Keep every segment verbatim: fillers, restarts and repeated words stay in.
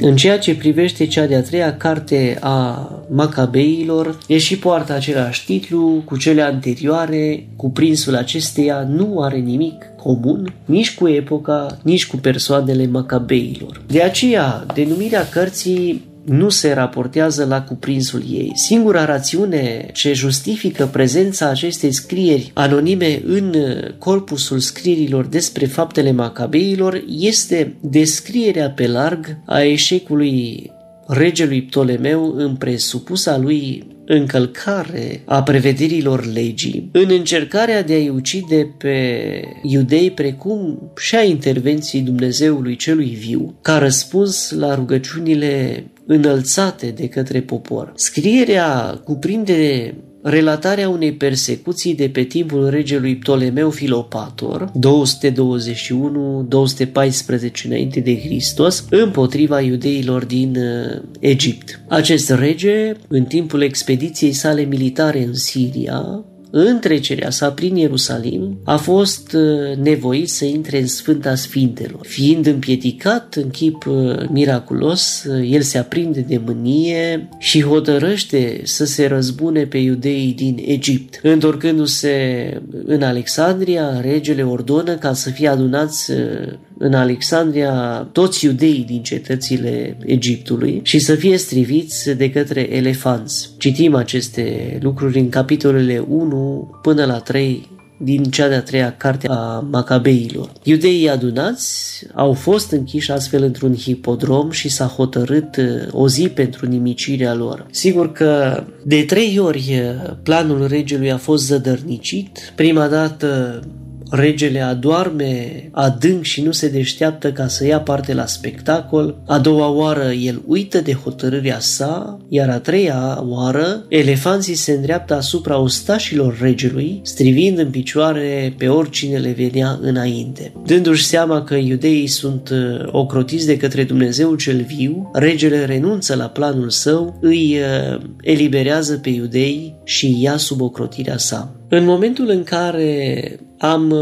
În ceea ce privește cea de-a treia carte a Macabeilor, e și poartă același titlu cu cele anterioare, cuprinsul acesteia nu are nimic comun nici cu epoca, nici cu persoanele Macabeilor. De aceea, denumirea cărții nu se raportează la cuprinsul ei. Singura rațiune ce justifică prezența acestei scrieri anonime în corpusul scrierilor despre faptele Macabeilor este descrierea pe larg a eșecului regelui Ptolemeu în presupusa lui încălcare a prevederilor legii, în încercarea de a-i ucide pe iudei, precum și a intervenției Dumnezeului celui viu, ca răspuns la rugăciunile înălțate de către popor. Scrierea cuprinde relatarea unei persecuții de pe timpul regelui Ptolemeu Filopator, două sute douăzeci și unu două sute paisprezece înainte de Hristos, împotriva iudeilor din uh, Egipt. Acest rege, în timpul expediției sale militare în Siria, în trecerea sa prin Ierusalim, a fost nevoit să intre în Sfânta Sfintelor. Fiind împiedicat în chip miraculos, el se aprinde de mânie și hotărăște să se răzbune pe iudeii din Egipt. Întorcându-se în Alexandria, regele ordonă ca să fie adunați în Alexandria toți iudeii din cetățile Egiptului și să fie striviți de către elefanți. Citim aceste lucruri în capitolele unu până la trei din cea de-a treia carte a Macabeilor. Iudeii adunați au fost închiși astfel într-un hipodrom și s-a hotărât o zi pentru nimicirea lor. Sigur că de trei ori planul regelui a fost zădărnicit. Prima dată regele adoarme adânc și nu se deșteaptă ca să ia parte la spectacol. A doua oară el uită de hotărârea sa, iar a treia oară elefanții se îndreaptă asupra ostașilor regelui, strivind în picioare pe oricine le venea înainte. Dându-și seama că iudeii sunt ocrotiți de către Dumnezeul cel viu, regele renunță la planul său, îi eliberează pe iudei și îi ia sub ocrotirea sa. În momentul în care am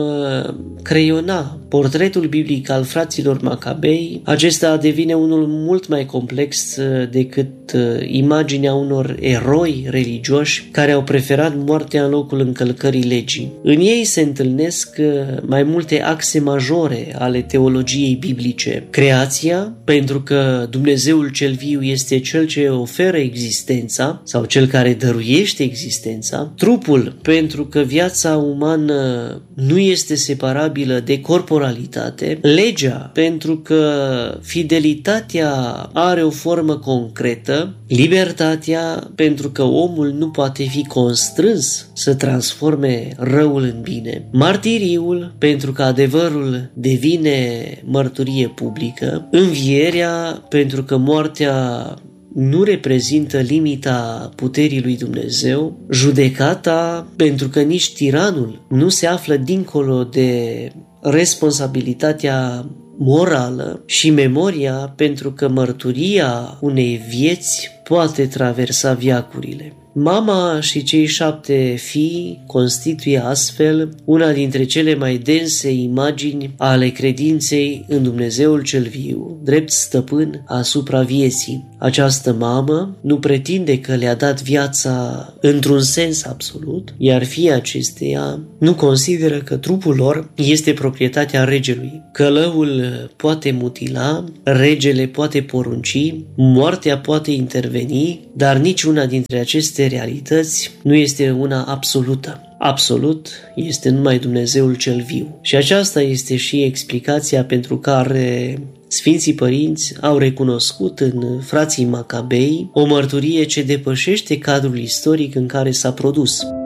creiona portretul biblic al fraților Macabei, acesta devine unul mult mai complex decât imaginea unor eroi religioși care au preferat moartea în locul încălcării legii. În ei se întâlnesc mai multe axe majore ale teologiei biblice. Creația, pentru că Dumnezeul cel viu este cel ce oferă existența sau cel care dăruiește existența. Trupul, pentru că viața umană nu este separabilă de corporalitate. Legea, pentru că fidelitatea are o formă concretă. Libertatea, pentru că omul nu poate fi constrâns să transforme răul în bine. Martiriul, pentru că adevărul devine mărturie publică. Învierea, pentru că moartea nu reprezintă limita puterii lui Dumnezeu. Judecata, pentru că nici tiranul nu se află dincolo de responsabilitatea morală. Și memoria, pentru că mărturia unei vieți poate traversa veacurile. Mama și cei șapte fii constituie astfel una dintre cele mai dense imagini ale credinței în Dumnezeul cel viu, drept stăpân asupra vieții. Această mamă nu pretinde că le-a dat viața într-un sens absolut, iar fiii acesteia nu consideră că trupul lor este proprietatea regelui. Călăul poate mutila, regele poate porunci, moartea poate interveni, dar niciuna dintre aceste realități nu este una absolută. Absolut este numai Dumnezeul cel viu. Și aceasta este și explicația pentru care Sfinții Părinți au recunoscut în frații Macabei o mărturie ce depășește cadrul istoric în care s-a produs.